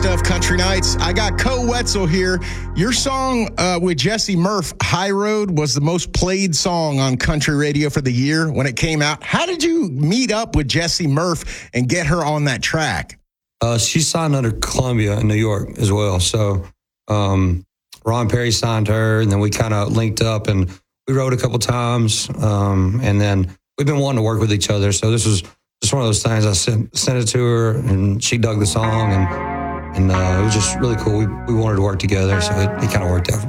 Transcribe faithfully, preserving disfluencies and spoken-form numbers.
stuff, Country Nights. I got Co Wetzel here. Your song uh, with Jesse Murph, High Road, was the most played song on country radio for the year when it came out. How did you meet up with Jesse Murph and get her on that track? Uh, she signed under Columbia in New York as well. So um, Ron Perry signed her, and then we kind of linked up, and we wrote a couple times. Um, and then we've been wanting to work with each other. So this was just one of those things. I sent, sent it to her, and she dug the song, and and uh, it was just really cool. We, we wanted to work together, so it, it kind of worked out for me.